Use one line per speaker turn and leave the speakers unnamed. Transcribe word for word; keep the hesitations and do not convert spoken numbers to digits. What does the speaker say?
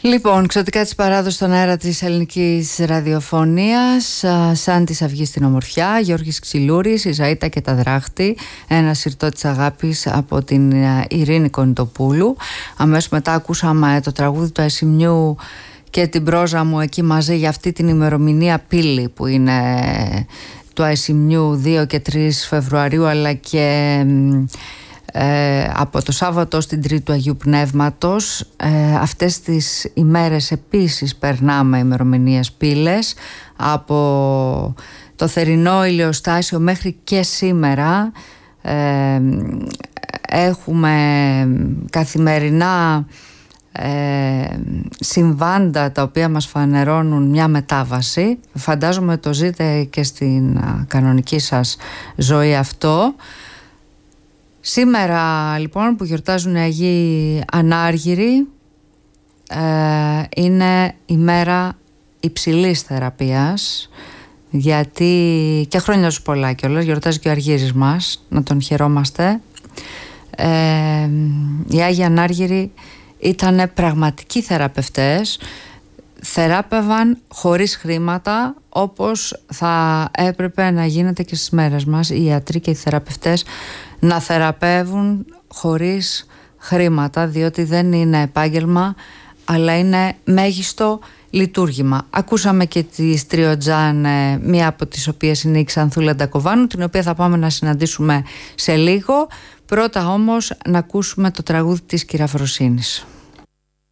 Λοιπόν, ξωτικά της παράδοσης στον αέρα της ελληνικής ραδιοφωνίας, σαν της αυγής στην ομορφιά, Γιώργης Ξυλούρης, η Ζαΐτα και τα Δράχτη, ένα συρτό της αγάπης από την Ειρήνη Κονιτοπούλου. Αμέσως μετά ακούσαμε το τραγούδι του Ασημιού και την πρόζα μου εκεί μαζί για αυτή την ημερομηνία πύλη που είναι του Ασημιού δύο και τρεις Φεβρουαρίου, αλλά και Ε, από το Σάββατο στην Τρίτη του Αγίου Πνεύματος. ε, Αυτές τις ημέρες επίσης περνάμε ημερομηνίες πύλες. Από το θερινό ηλιοστάσιο μέχρι και σήμερα ε, έχουμε καθημερινά ε, συμβάντα τα οποία μας φανερώνουν μια μετάβαση. Φαντάζομαι το ζείτε και στην α, κανονική σας ζωή αυτό. Σήμερα λοιπόν που γιορτάζουν οι Αγίοι Ανάργυροι, ε, είναι ημέρα υψηλής θεραπείας, γιατί και χρόνια σου πολλά κιόλας, γιορτάζει και ο Αργύρης μας, να τον χαιρόμαστε. ε, Οι Άγιοι Ανάργυροι ήταν πραγματικοί θεραπευτές, θεράπευαν χωρίς χρήματα, όπως θα έπρεπε να γίνεται και στις μέρες μας οι ιατροί και οι θεραπευτές, να θεραπεύουν χωρίς χρήματα, διότι δεν είναι επάγγελμα αλλά είναι μέγιστο λειτουργήμα. Ακούσαμε και τη Στριοτζάν, μία από τις οποίες είναι η Ξανθούλα Ντακοβάνου, την οποία θα πάμε να συναντήσουμε σε λίγο. Πρώτα όμως να ακούσουμε το τραγούδι της Κυραφροσύνης.